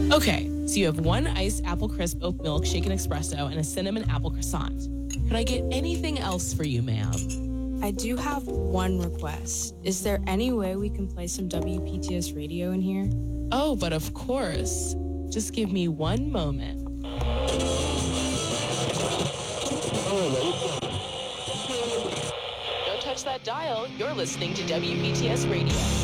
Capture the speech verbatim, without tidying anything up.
Okay, so you have one iced apple crisp oat milk shaken espresso and a cinnamon apple croissant. Could I get anything else for you, ma'am? I do have one request. Is there any way we can play some W P T S radio in here? Oh, but of course. Just give me one moment. Don't touch that dial. You're listening to W P T S Radio.